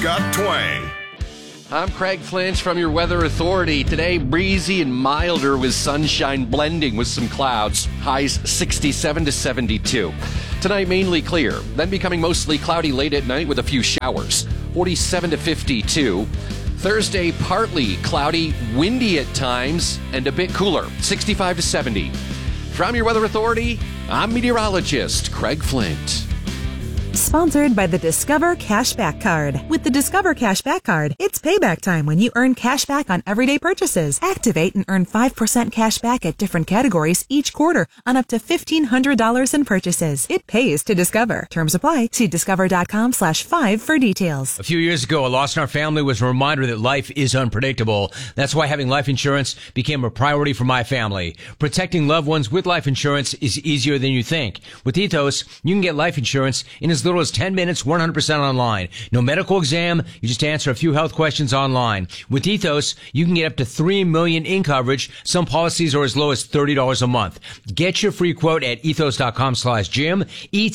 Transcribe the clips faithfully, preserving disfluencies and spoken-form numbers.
got twang. I'm Craig Flinch from your Weather Authority. Today, breezy and milder with sunshine blending with some clouds. Highs sixty-seven to seventy-two. Tonight, mainly clear, then becoming mostly cloudy late at night with a few showers. forty-seven to fifty-two. Thursday, partly cloudy, windy at times, and a bit cooler. sixty-five to seventy. From your Weather Authority, I'm meteorologist Craig Flint. Sponsored by the Discover Cashback Card. With the Discover Cashback Card, it's payback time when you earn cash back on everyday purchases. Activate and earn five percent cash back at different categories each quarter on up to fifteen hundred dollars in purchases. It pays to Discover. Terms apply. See discover.com slash five for details. A few years ago, a loss in our family was a reminder that life is unpredictable. That's why having life insurance became a priority for my family. Protecting loved ones with life insurance is easier than you think. With Ethos, you can get life insurance in as little as ten minutes, one hundred percent online. No medical exam, you just answer a few health questions online. With Ethos, you can get up to three million dollars in coverage. Some policies are as low as thirty dollars a month. Get your free quote at ethos.com slash Jim,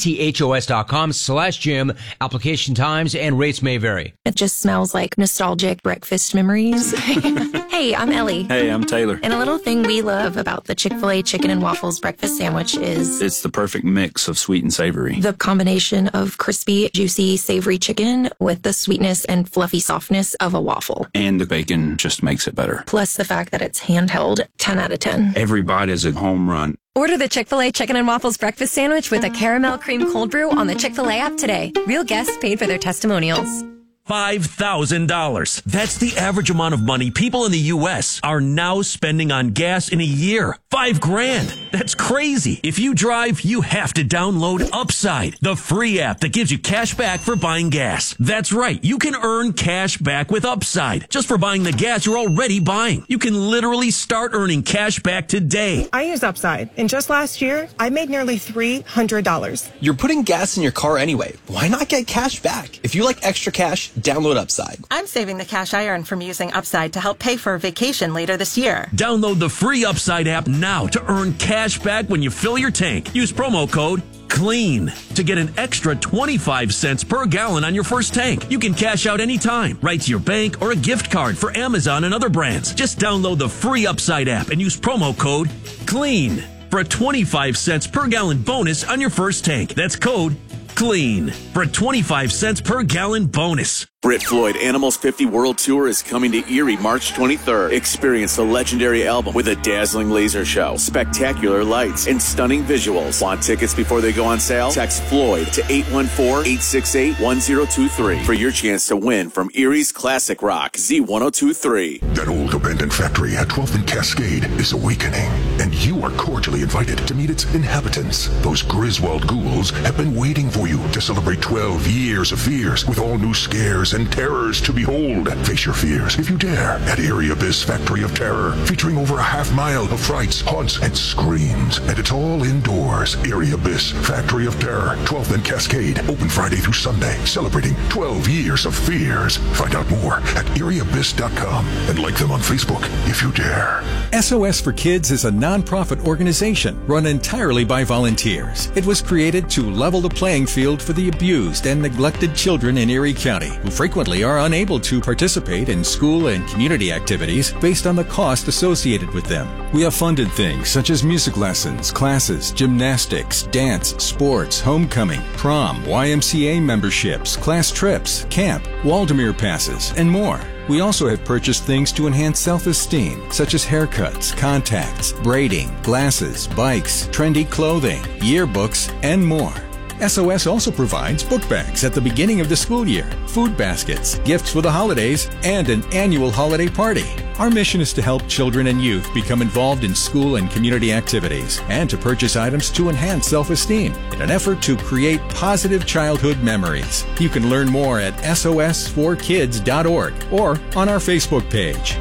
ethos.com slash Jim. Application times and rates may vary. It just smells like nostalgic breakfast memories. Hey, I'm Ellie. Hey, I'm Taylor. And a little thing we love about the Chick-fil-A chicken and waffles breakfast sandwich is it's the perfect mix of sweet and savory. The combination of crispy, juicy, savory chicken with the sweetness and fluffy softness of a waffle. And the bacon just makes it better. Plus the fact that it's handheld, ten out of ten. Every bite is a home run. Order the Chick-fil-A Chicken and Waffles Breakfast Sandwich with a caramel cream cold brew on the Chick-fil-A app today. Real guests paid for their testimonials. five thousand dollars. That's the average amount of money people in the U S are now spending on gas in a year. Five grand. That's crazy. If you drive, you have to download Upside, the free app that gives you cash back for buying gas. That's right. You can earn cash back with Upside just for buying the gas you're already buying. You can literally start earning cash back today. I use Upside, and just last year, I made nearly three hundred dollars. You're putting gas in your car anyway. Why not get cash back? If you like extra cash, download Upside. I'm saving the cash I earn from using Upside to help pay for a vacation later this year. Download the free Upside app now to earn cash back when you fill your tank. Use promo code CLEAN to get an extra twenty-five cents per gallon on your first tank. You can cash out anytime, right to your bank or a gift card for Amazon and other brands. Just download the free Upside app and use promo code CLEAN for a twenty-five cents per gallon bonus on your first tank. That's code CLEAN for a twenty-five cents per gallon bonus. Brit Floyd Animals fifty World Tour is coming to Erie March twenty-third. Experience the legendary album with a dazzling laser show, spectacular lights, and stunning visuals. Want tickets before they go on sale? Text Floyd to eight one four, eight six eight, one zero two three for your chance to win from Erie's classic rock Z ten twenty-three. That old abandoned factory at twelfth and Cascade is awakening, and you are cordially invited to meet its inhabitants. Those Griswold ghouls have been waiting for you to celebrate twelve years of fears with all new scares and terrors to behold. Face your fears, if you dare, at Erie Abyss Factory of Terror, featuring over a half mile of frights, haunts, and screams. And it's all indoors. Erie Abyss Factory of Terror, twelfth and Cascade, open Friday through Sunday, celebrating twelve years of fears. Find out more at erie abyss dot com and like them on Facebook, if you dare. S O S for Kids is a nonprofit organization run entirely by volunteers. It was created to level the playing field for the abused and neglected children in Erie County, who frequently are unable to participate in school and community activities based on the cost associated with them. We have funded things such as music lessons, classes, gymnastics, dance, sports, homecoming, prom, Y M C A memberships, class trips, camp, Waldemere passes, and more. We also have purchased things to enhance self-esteem, such as haircuts, contacts, braiding, glasses, bikes, trendy clothing, yearbooks, and more. S O S also provides book bags at the beginning of the school year, food baskets, gifts for the holidays, and an annual holiday party. Our mission is to help children and youth become involved in school and community activities and to purchase items to enhance self-esteem in an effort to create positive childhood memories. You can learn more at S O S for kids dot org or on our Facebook page.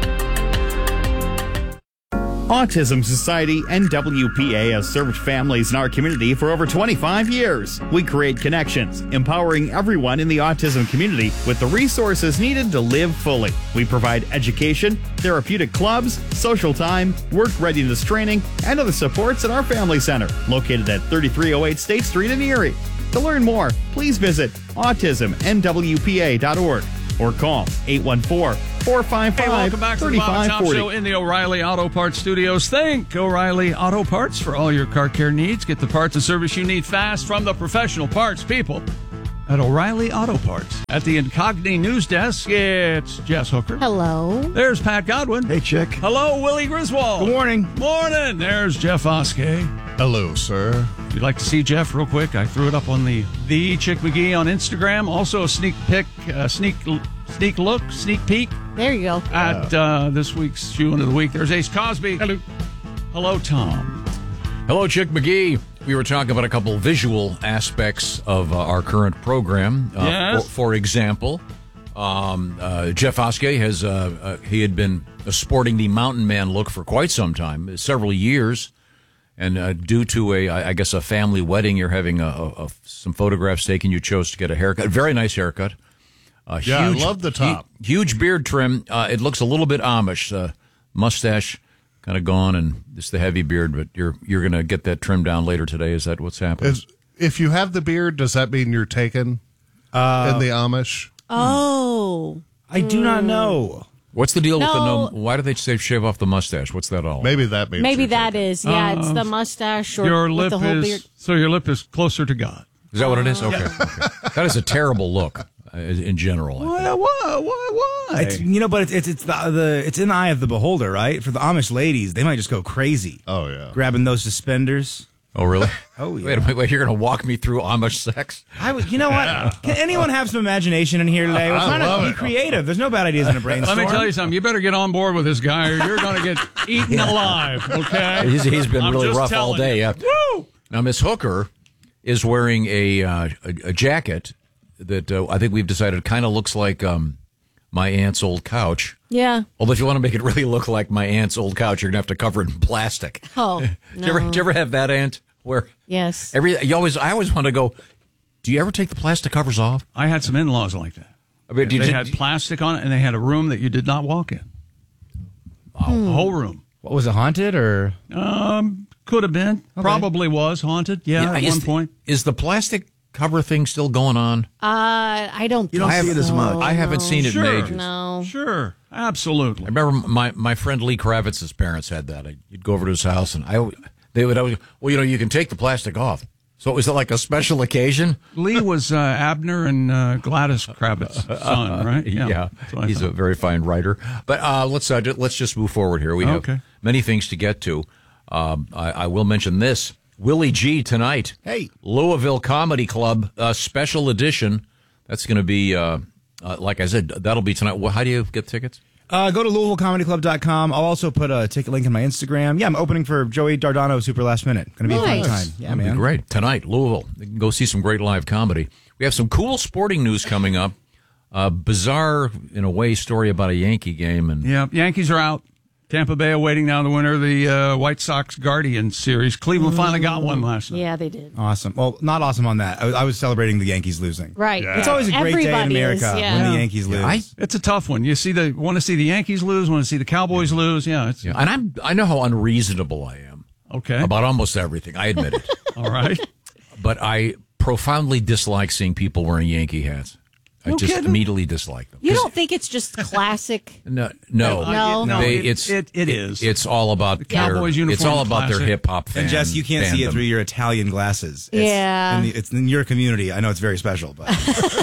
Autism Society and W P A has served families in our community for over twenty-five years. We create connections, empowering everyone in the autism community with the resources needed to live fully. We provide education, therapeutic clubs, social time, work readiness training, and other supports at our family center, located at thirty-three oh eight State Street in Erie. To learn more, please visit autism n w p a dot org or call eight one four, four five Hey, five, welcome back to the three Bob five Top four Show zero. in the O'Reilly Auto Parts Studios. Thank O'Reilly Auto Parts for all your car care needs. Get the parts and service you need fast from the professional parts people at O'Reilly Auto Parts. At the Incogni News Desk, it's Jess Hooker. Hello. There's Pat Godwin. Hey, Chick. Hello, Willie Griswold. Good morning. Morning. There's Jeff Oskey. Hello, sir. If you'd like to see Jeff real quick, I threw it up on the The Chick McGee on Instagram. Also a sneak pick, uh, sneak sneak look, sneak peek. There you go. At uh, this week's Shoe of the Week. There's Ace Cosby. Hello. Hello, Tom. Hello, Chick McGee. We were talking about a couple visual aspects of uh, our current program. Uh, Yes. for, for example, um, uh, Jeff Oskey has uh, uh, he had been sporting the mountain man look for quite some time, several years, and uh, due to a, I guess, a family wedding, you're having a, a, a, some photographs taken. You chose to get a haircut, very nice haircut. Uh, Yeah, I huge, love the top. hu- huge beard trim. Uh, it looks a little bit Amish. Uh, mustache kind of gone, and just the heavy beard. But you're you're going to get that trimmed down later today. Is that what's happening? Is, if you have the beard, does that mean you're taken Uh, in the Amish? Oh. I do not know. What's the deal with the No. no? Why do they say shave off the mustache? What's that all? Maybe that means Maybe you're that taken. is. Yeah, Uh, it's the mustache or Your with lip the whole is beard. so your lip is closer to God. Is that what it is? Okay, okay. That is a terrible look uh, in general. I think. Why? Why? Why? Why? It's, you know, but it's it's it's the, the it's in the eye of the beholder, right? For the Amish ladies, they might just go crazy. Oh, yeah. Grabbing those suspenders. Oh, really? Oh, yeah. Wait a minute. Wait, you're going to walk me through Amish sex? I was, you know what? Can anyone have some imagination in here today? We're I trying to love be it. creative. There's no bad ideas in a brainstorm. Let me tell you something. You better get on board with this guy, or you're going to get eaten alive. Okay? He's, he's been I'm really just rough all telling day. you. Yeah. Woo! Now, Miss Hooker is wearing a uh, a, a jacket that uh, I think we've decided kind of looks like um, my aunt's old couch. Yeah. Although if you want to make it really look like my aunt's old couch, you're going to have to cover it in plastic. Oh. Did, you ever, did you ever have that aunt where Yes. every you always I always want to go, do you ever take the plastic covers off? I had some in-laws like that. I mean, They did you, had plastic on it, and they had a room that you did not walk in. Hmm. A whole room. What was it, haunted or? Um, could have been. Probably was haunted. Yeah, at is, one point. Is the plastic cover thing still going on? Uh, I don't. You don't think see it as so. much. I haven't seen it Sure. in ages. No. Sure, absolutely. I remember my, my friend Lee Kravitz's parents had that. I, you'd go over to his house, and I they would always, well, you know, you can take the plastic off. So was it like a special occasion? Lee was uh, Abner and uh, Gladys Kravitz's son, right? Yeah, that's what I he's a thought. very fine writer. But uh, let's uh, ju- let's just move forward here. We have Okay. many things to get to. Um, I, I will mention this: Willie G tonight. Hey. Louisville Comedy Club uh, special edition. That's going to be, uh, uh, like I said, that'll be tonight. Well, how do you get tickets? Uh, go to Louisville Comedy Club dot com. I'll also put a ticket link in my Instagram. Yeah, I'm opening for Joey Dardano super last minute. Going to be a Nice. fun time. Yeah, That'd man. be great. Tonight, Louisville. You can go see some great live comedy. We have some cool sporting news coming up. Uh, bizarre, in a way, story about a Yankee game. And Yeah, Yankees are out. Tampa Bay awaiting now the winner of the uh, White Sox Guardian series. Cleveland finally got one last night. Yeah, they did. Awesome. Well, not awesome on that. I was, I was celebrating the Yankees losing. Right. It's always a great day in Everybody America is, yeah. when the Yankees lose. I, It's a tough one. You see the want to see the Yankees lose, want to see the Cowboys lose. Yeah, it's yeah, and I'm I know how unreasonable I am okay. about almost everything. I admit it. All right. But I profoundly dislike seeing people wearing Yankee hats. I No just kidding. immediately dislike them. You don't think it's just classic? No, no, No. No, They- it- it's it- it is. It's all about The Cowboys their, It's uniform all about their classic. hip hop. And Jess, you can't see it fandom. through your Italian glasses. It's Yeah. In the, it's in your community. I know it's very special, but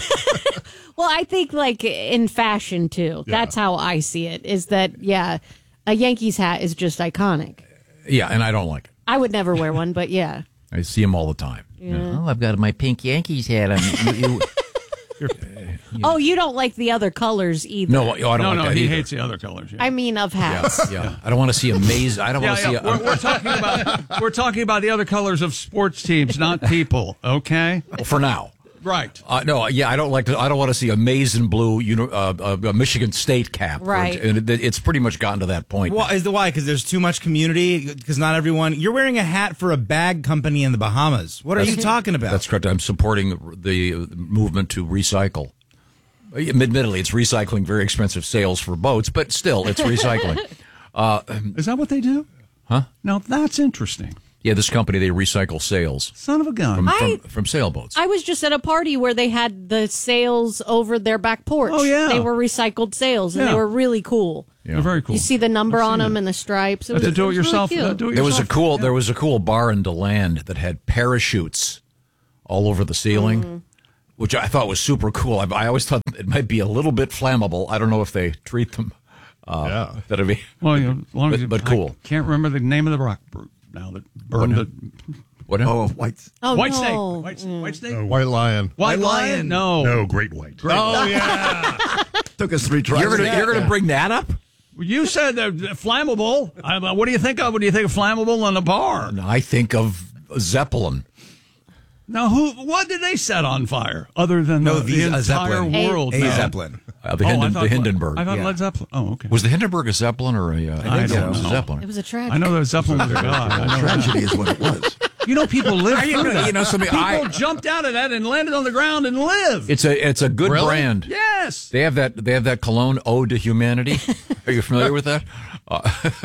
Well, I think like in fashion too. That's how I see it. Is that yeah, a Yankees hat is just iconic. Yeah, and I don't like it. I would never wear one, but yeah. I see them all the time. Yeah. Oh, I've got my pink Yankees hat on. You- you- Oh, you don't like the other colors either. no, I don't no, like no, that he either. hates the other colors. Yeah. I mean of hats. Yeah, yeah. I don't want to see a maze. I don't Yeah, want to yeah. see. A, We're, we're talking about we're talking about the other colors of sports teams, not people. Okay, well, for now. right. Uh, no, yeah, I don't like to. I don't want to see a maize and blue, you know, uh, uh, a Michigan State cap. Right. and it, it's pretty much gotten to that point. well, is the why? Because there's too much community. Because not everyone. You're wearing a hat for a bag company in the Bahamas. What are That's- you talking about? That's correct. I'm supporting the, the movement to recycle. Admittedly, it's recycling very expensive sails for boats, but still, it's recycling. uh, Is that what they do? Huh? Now that's interesting. Yeah, this company, they recycle sails. Son of a gun. From, I- from, from sailboats. I was just at a party where they had the sails over their back porch. Oh, yeah. They were recycled sails, and Yeah. they were really cool. Yeah. They're very cool. You see the number I've on seen them it. and the stripes. It was, That's a do-it-yourself- it was really uh, cute. do it There was a yourself. cool Yeah. there was a cool bar in DeLand that had parachutes all over the ceiling, Mm. which I thought was super cool. I, I always thought it might be a little bit flammable. I don't know if they treat them. Uh, Yeah. That'd be. Well, you know, as long but, as you, but cool. I can't remember the name of the rock brute now that burned What? it. What? Oh, white. Oh, White no. snake. White, Mm. white snake. Uh, white lion. White lion. No. No, great white. Oh yeah. Took us three tries. You're gonna Yeah. you're gonna bring that up? You said uh, flammable. I, what do you think of when you think of flammable in a bar? No, I think of Zeppelin. Now, who? What did they set on fire other than No, the, the- the a entire Zeppelin. world? A No. Zeppelin. Uh, the, Oh, Hinden, I thought- the Hindenburg. I thought Yeah. Led Zeppelin. Oh, okay. Was the Hindenburg a Zeppelin or a? Uh, I yeah, don't it was a know. Zeppelin. It was a tragedy. I know that Zeppelin was a god. I know Tragedy that. is what it was. You know, people live Are you through gonna- that. you know something- People I- jumped out of that and landed on the ground and lived. It's a it's a good Really? brand. Yes. They have that they have that cologne Ode to Humanity. Are you familiar with that? Uh,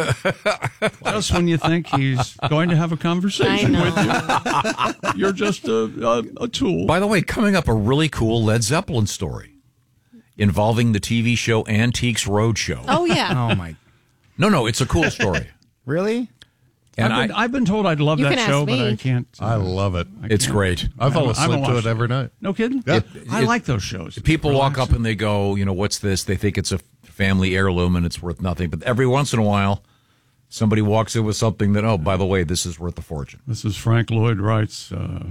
Just when you think he's going to have a conversation I with you, you're just a, a, a tool. by the way, coming up a really cool Led Zeppelin story involving the T V show Antiques Roadshow. Oh, yeah. Oh, my. No, no, it's a cool story. Really? And I've, been, I, I've been told I'd love You that can ask show, but me. I can't. I love it. I it's can't. great. I fall I haven't asleep to watched it every night. No kidding? Yeah. It- I it- like those shows. People walk Relaxing. up and they go, you know, what's this? They think it's a family heirloom and it's worth nothing. But every once in a while, somebody walks in with something that, oh, by the way, this is worth a fortune. This is Frank Lloyd Wright's. Uh,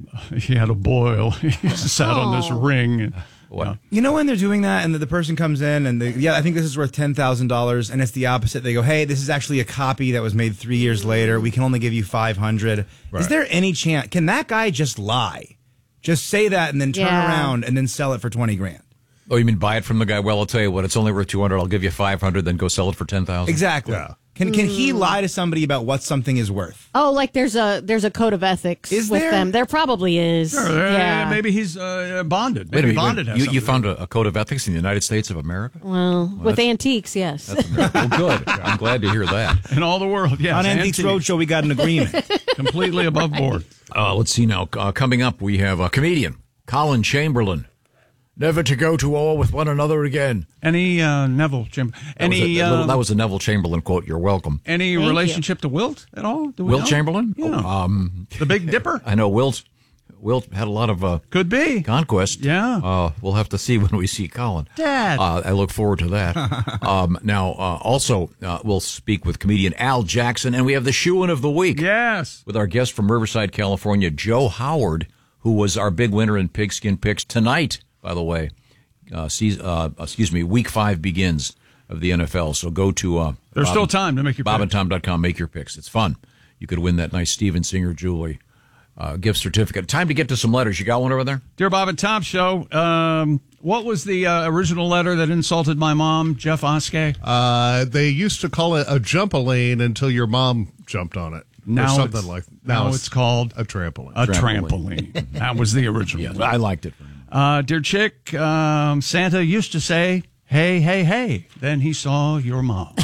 he had a boil. He sat on this ring. And, What? uh, You know when they're doing that and the, the person comes in and they, yeah, I think this is worth ten thousand dollars, and it's the opposite. They go, hey, this is actually a copy that was made three years later. We can only give you five hundred dollars. Right. Is there any chance? Can that guy just lie? Just say that and then turn Yeah. around and then sell it for twenty grand? Oh, you mean buy it from the guy? Well, I'll tell you what, it's only worth two hundred. I'll give you five hundred, then go sell it for ten thousand. Exactly. Yeah. Can can he lie to somebody about what something is worth? Oh, like there's a there's a code of ethics Is with there? them. There probably is. sure, uh, yeah. Maybe he's uh, bonded. Wait a Maybe minute, bonded wait, has you, you something found a, a code of ethics in the United States of America? Well, with that's- antiques, yes. That's a miracle. Well, good. I'm glad to hear that. in all the world. Yes, On Antiques antique. Roadshow, we got an agreement. completely above board. Uh, let's see now. Uh, coming up, we have a comedian, Colin Chamberlain. Never to go to war with one another again. Any uh, Neville Chim- That, was any a, a little- uh, that was a Neville Chamberlain quote. You're welcome. any Thank relationship to Wilt at all? Do we Wilt know? Chamberlain? Yeah. Oh, um, The Big Dipper? I know Wilt. Wilt had a lot of uh, Could be. conquest. Yeah. Uh, we'll have to see when we see Colin. Dad. Uh, I look forward to that. um, now, uh, also, uh, we'll speak with comedian Al Jackson, and we have the Shoe-In of the Week. Yes. With our guest from Riverside, California, Joe Howard, who was our big winner in Pigskin Picks tonight, by the way. Uh, season, uh, excuse me, week five begins of the N F L. So go to uh, There's Bob still and- time to make your bob and picks. tom dot com. Make your picks. It's fun. You could win that nice Steven Singer Jewelry uh, gift certificate. Time to get to some letters. You got one over there? Dear Bob and Tom Show, um, what was the uh, original letter that insulted my mom, Jeff Oskey? Uh, they used to call it a jump-a-lane until your mom jumped on it. Now or something it's- like now it's called a trampoline. A Trampoline. trampoline. That was the original. Yeah, I liked it. Uh, dear Chick, um, Santa used to say, hey, hey, hey. Then he saw your mom.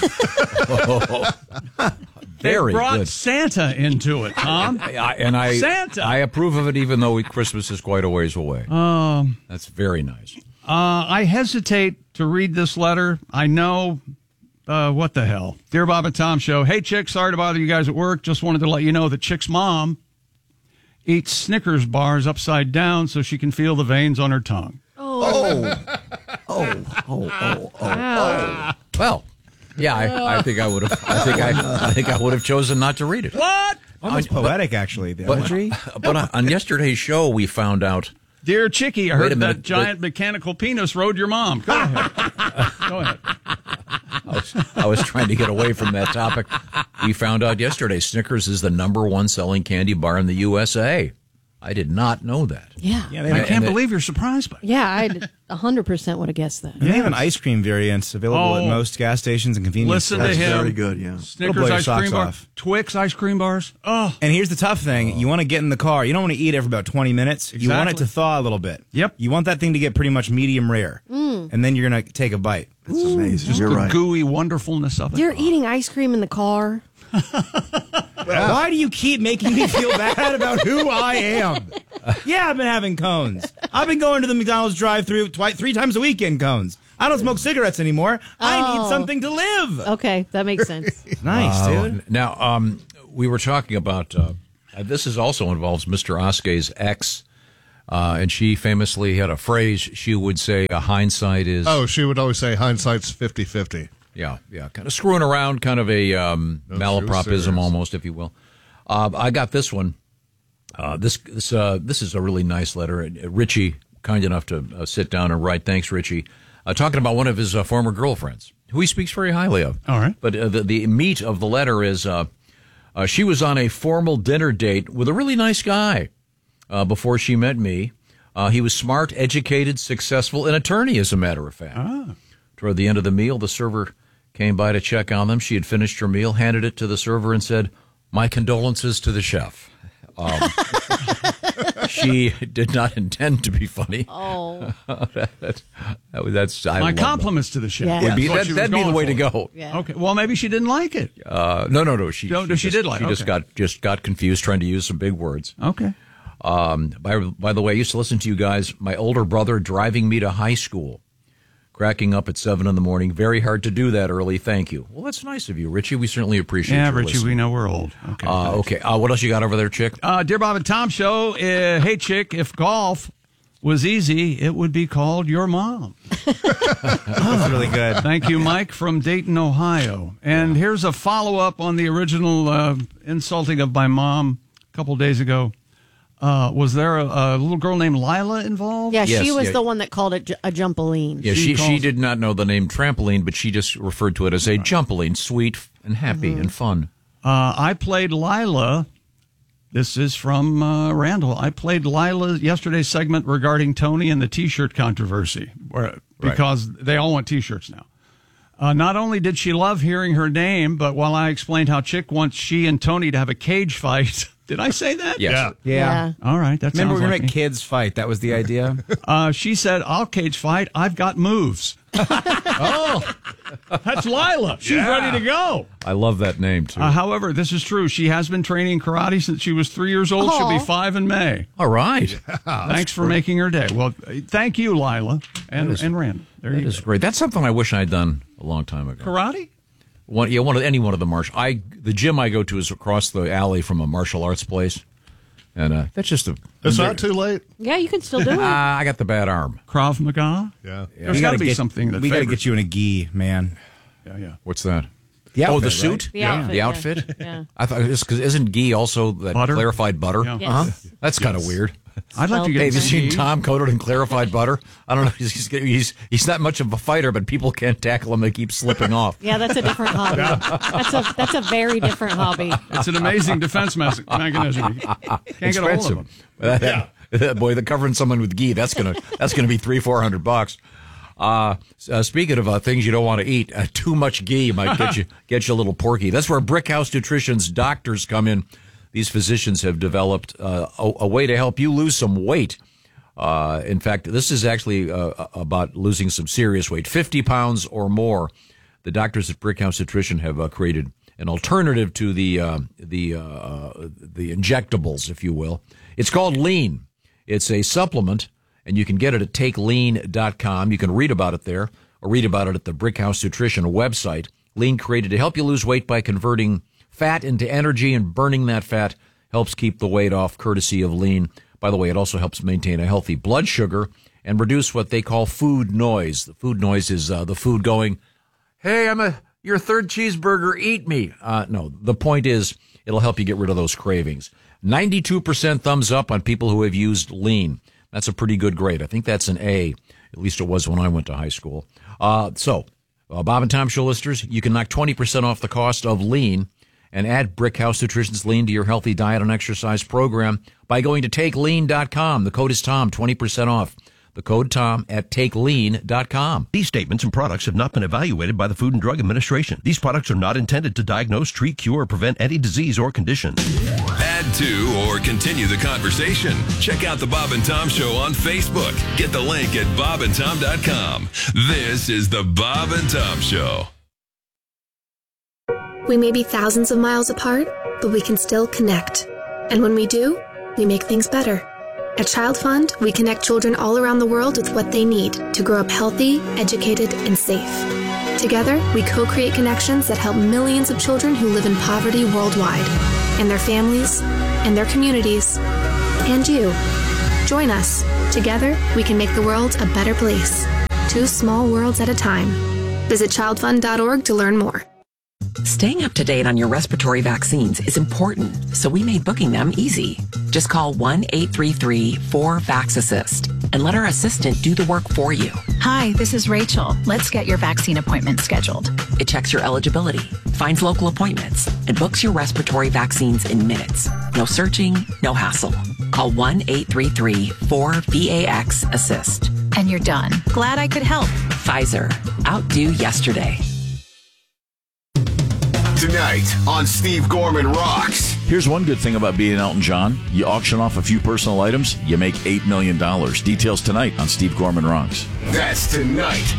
Very they brought good. Santa into it, Tom. I, I- and I, Santa. I approve of it, even though we, Christmas is quite a ways away. Um, That's very nice. uh, I hesitate to read this letter. I know. Uh, what the hell? Dear Bob and Tom Show. Hey, Chick, sorry to bother you guys at work. Just wanted to let you know that Chick's mom eats Snickers bars upside down so she can feel the veins on her tongue. Oh. Oh. Oh. Oh. Oh. Oh. Well, yeah, I, I think I would have. I think I, I think I would have chosen not to read it. What? Almost On- poetic, actually. The But, imagery. but on, on yesterday's show, we found out. Dear Chicky, I Wait heard a minute, that giant mechanical penis rode your mom. Go ahead. Go ahead. I was, I was trying to get away from that topic. We found out yesterday Snickers is the number one selling candy bar in the U S A. I did not know that. Yeah. Yeah, they I have, can't and it- believe you're surprised by it. Yeah, I one hundred percent would have guessed that. and they have an ice cream variant available at Oh. most gas stations and convenience Listen stores. to him. Very good, yeah. It'll Snickers blow your ice socks cream bar, off. Twix ice cream bars. Oh, And here's the tough thing. You want to get in the car. You don't want to eat it for about twenty minutes. You want it Exactly. to thaw a little bit. Yep. You want that thing to get pretty much medium rare. Mm. and then you're going to take a bite. It's amazing. Just You're the right. gooey wonderfulness of it. You're eating ice cream in the car. Why do you keep making me feel bad about who I am? Yeah, I've been having cones. I've been going to the McDonald's drive-thru twice, three times a week in cones. I don't smoke cigarettes anymore. I Oh. need something to live. Okay, that makes sense. Nice, Wow. dude. Now, um, we were talking about uh, this. Is also involves Mister Oskay's ex, uh, and she famously had a phrase. She would say, uh, "Hindsight is." Oh, she would always say hindsight's fifty-fifty. Yeah, yeah, kind of screwing around, kind of a um, No, malapropism, serious. almost, if you will. Uh, I got this one. Uh, this this uh, this is a really nice letter. Uh, Richie, kind enough to uh, sit down and write. Thanks, Richie. Uh, talking about one of his uh, former girlfriends, who he speaks very highly of. All right. But uh, the, the meat of the letter is uh, uh, she was on a formal dinner date with a really nice guy uh, before she met me. Uh, he was smart, educated, successful, an attorney, as a matter of fact. Ah. Toward the end of the meal, the server came by to check on them. She had finished her meal, handed it to the server, and said, "My condolences to the chef." Um, she did not intend to be funny. Oh. that, that, that, that's I My love compliments to the chef. Yeah. Would be, That's what that, she was that'd be the going way to for. go. Yeah. Okay. Well, maybe she didn't like it. Uh, no, no, no. She, No, no, she just, did like She it. just Okay. got just got confused trying to use some big words. Okay. Um, by by the way, I used to listen to you guys. My older brother driving me to high school, cracking up at seven in the morning. Very hard to do that early. Thank you. Well, that's nice of you, Richie. We certainly appreciate. Yeah, your Richie, listening. we know we're old. Okay. Uh, thanks. okay. Uh, what else you got over there, chick? Uh, Dear Bob and Tom Show. Uh, hey, chick, if golf was easy, it would be called Your Mom. That's really good. Thank you, Mike from Dayton, Ohio. And here's a follow-up on the original uh, insulting of my mom a couple days ago. Uh, was there a, a little girl named Lila involved? Yeah, Yes, she was yeah. the one that called it j- a jumpaline. Yeah, she she calls- did not know the name trampoline, but she just referred to it as a jumpaline, sweet and happy Mm-hmm. and fun. Uh, I played Lila. This is from uh, Randall. I played Lila yesterday's segment regarding Tony and the T-shirt controversy, where, because they all want T-shirts now. Uh, not only did she love hearing her name, but while I explained how Chick wants she and Tony to have a cage fight, did I say that? Yes. Yeah. Yeah. All right, that Remember, sounds we were like going to me. make kids fight. That was the idea. Uh, she said, "I'll cage fight. I've got moves." Oh, that's Lila. She's Yeah. ready to go. I love that name too. Uh, however, this is true. She has been training karate since she was three years old. She'll Aw. be five in May. All right. Thanks for making her day. Well, uh, thank you, Lila and That is- and Rand. There That you is go. great. That's something I wish I'd done a long time ago. Karate? One, yeah, one of any one of the martial. I the gym I go to is across the alley from a martial arts place, and uh, that's just a. It's not too late. Yeah, you can still do it. Ah, I got the bad arm. Krav Maga? Yeah. There's We got to gotta be get- something that we got to favors- get you in a gi, man. Yeah, yeah. What's that? The oh, the outfit, suit. The outfit, The yeah. outfit. Yeah. I thought it's because isn't ghee also that Butter? clarified butter? Yeah. Yes. Uh-huh. That's kind of weird. I'd like to Hey, get have you seen ghee. Tom coated in clarified butter? I don't know. He's, he's he's he's not much of a fighter, but people can't tackle him. They keep slipping off. Yeah, that's a different hobby. That's a that's a very different hobby. It's an amazing defense mes- mechanism. You can't get a hold of them. Yeah. Boy, the covering someone with ghee, that's gonna that's gonna be three four hundred bucks. Uh, uh, speaking of uh, things you don't want to eat, uh, too much ghee might get you get you a little porky. That's where Brickhouse Nutrition's doctors come in. These physicians have developed uh, a, a way to help you lose some weight. Uh, in fact, this is actually uh, about losing some serious weight, fifty pounds or more. The doctors at Brickhouse Nutrition have uh, created an alternative to the uh, the uh, the injectables, if you will. It's called Lean. It's a supplement, and you can get it at take lean dot com. You can read about it there, or read about it at the Brickhouse Nutrition website. Lean created to help you lose weight by converting fat into energy, and burning that fat helps keep the weight off, courtesy of Lean. By the way, it also helps maintain a healthy blood sugar and reduce what they call food noise. The food noise is uh, the food going, "Hey, I'm a your third cheeseburger, eat me." Uh, no, the point is it'll help you get rid of those cravings. ninety-two percent thumbs up on people who have used Lean. That's a pretty good grade. I think that's an A. At least it was when I went to high school. Uh, so, uh, Bob and Tom Show listeners, you can knock twenty percent off the cost of Lean and add Brickhouse Nutrition's Lean to your healthy diet and exercise program by going to take lean dot com. The code is Tom, twenty percent off. The code Tom at take lean dot com. These statements and products have not been evaluated by the Food and Drug Administration. These products are not intended to diagnose, treat, cure, or prevent any disease or condition. Bad add to or continue the conversation, check out The Bob and Tom Show on Facebook. Get the link at bob and tom dot com. This is The Bob and Tom Show. We may be thousands of miles apart, but we can still connect. And when we do, we make things better. At Child Fund, we connect children all around the world with what they need to grow up healthy, educated, and safe. Together, we co-create connections that help millions of children who live in poverty worldwide, and their families, and their communities, and you. Join us. Together, we can make the world a better place. Two small worlds at a time. Visit child fund dot org to learn more. Staying up to date on your respiratory vaccines is important, so we made booking them easy. Just call one eight three three four vax assist and let our assistant do the work for you. Hi, this is Rachel. Let's get your vaccine appointment scheduled. It checks your eligibility, finds local appointments, and books your respiratory vaccines in minutes. No searching, no hassle. Call one eight three three four V A X assist. And you're done. Glad I could help. Pfizer. Outdo yesterday. Tonight on Steve Gorman Rocks. Here's one good thing about being Elton John. You auction off a few personal items, you make eight million dollars. Details tonight on Steve Gorman Rocks. That's tonight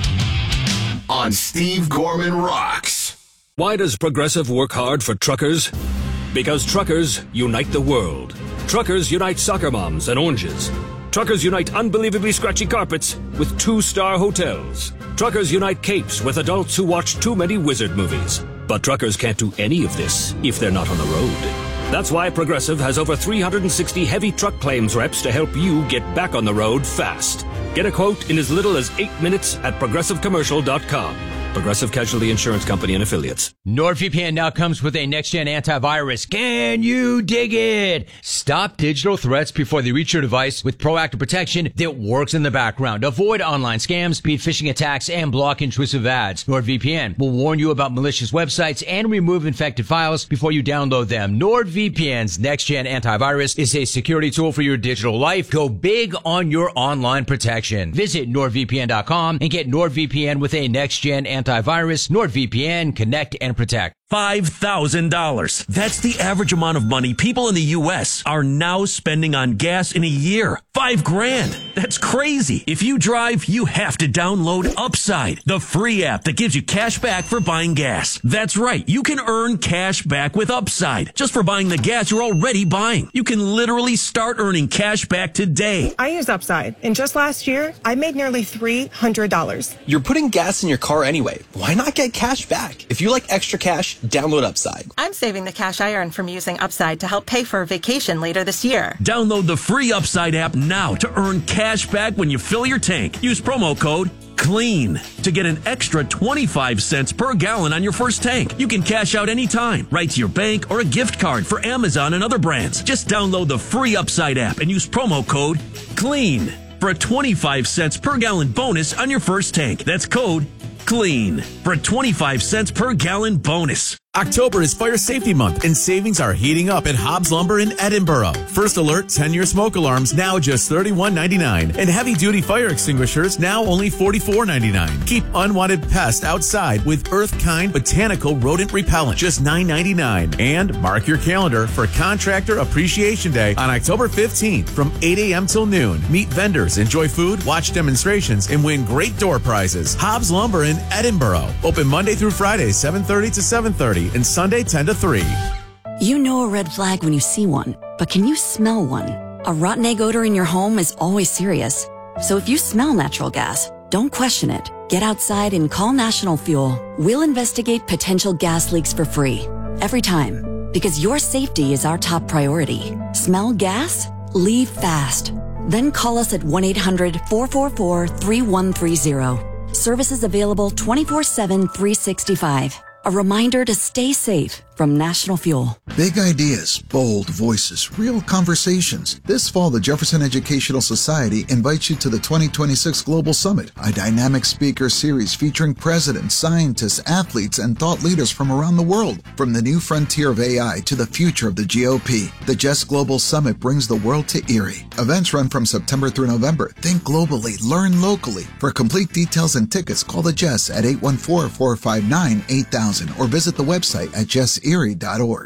on Steve Gorman Rocks. Why does Progressive work hard for truckers? Because truckers unite the world. Truckers unite soccer moms and oranges. Truckers unite unbelievably scratchy carpets with two-star hotels. Truckers unite capes with adults who watch too many wizard movies. But truckers can't do any of this if they're not on the road. That's why Progressive has over three hundred sixty heavy truck claims reps to help you get back on the road fast. Get a quote in as little as eight minutes at progressive commercial dot com. Progressive Casualty Insurance Company and Affiliates. NordVPN now comes with a next-gen antivirus. Can you dig it? Stop digital threats before they reach your device with proactive protection that works in the background. Avoid online scams, beat phishing attacks, and block intrusive ads. NordVPN will warn you about malicious websites and remove infected files before you download them. NordVPN's next-gen antivirus is a security tool for your digital life. Go big on your online protection. Visit nord V P N dot com and get NordVPN with a next-gen antivirus. Antivirus, NordVPN, connect and protect. five thousand dollars. That's the average amount of money people in the U S are now spending on gas in a year. Five grand. That's crazy. If you drive, you have to download Upside, the free app that gives you cash back for buying gas. That's right. You can earn cash back with Upside just for buying the gas you're already buying. You can literally start earning cash back today. I use Upside, and just last year, I made nearly three hundred dollars. You're putting gas in your car anyway. Why not get cash back? If you like extra cash, download Upside. I'm saving the cash I earn from using Upside to help pay for a vacation later this year. Download the free Upside app now to earn cash back when you fill your tank. Use promo code CLEAN to get an extra twenty-five cents per gallon on your first tank. You can cash out anytime, right to your bank or a gift card for Amazon and other brands. Just download the free Upside app and use promo code CLEAN for a twenty-five cents per gallon bonus on your first tank. That's code CLEAN for a twenty-five cents per gallon bonus. October is Fire Safety Month, and savings are heating up at Hobbs Lumber in Edinburgh. First Alert ten-year smoke alarms now just thirty-one ninety-nine, and heavy-duty fire extinguishers now only forty-four ninety-nine. Keep unwanted pests outside with Earthkind Botanical Rodent Repellent, just nine ninety-nine. And mark your calendar for Contractor Appreciation Day on October fifteenth from eight a.m. till noon. Meet vendors, enjoy food, watch demonstrations, and win great door prizes. Hobbs Lumber in Edinburgh. Open Monday through Friday, seven thirty to seven thirty. And Sunday ten to three. You know a red flag when you see one, but can you smell one? A rotten egg odor in your home is always serious. So if you smell natural gas, don't question it. Get outside and call National Fuel. We'll investigate potential gas leaks for free. Every time. Because your safety is our top priority. Smell gas? Leave fast. Then call us at one eight hundred four four four three one three zero. Services available twenty-four seven, three sixty-five. A reminder to stay safe from National Fuel. Big ideas, bold voices, real conversations. This fall, the Jefferson Educational Society invites you to the twenty twenty-six Global Summit, a dynamic speaker series featuring presidents, scientists, athletes, and thought leaders from around the world. From the new frontier of A I to the future of the G O P, the Jess Global Summit brings the world to Erie. Events run from September through November. Think globally, learn locally. For complete details and tickets, call the Jess at eight one four, four five nine, eight thousand or visit the website at jess erie dot org.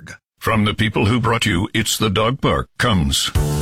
From the people who brought you It's the Dog Park comes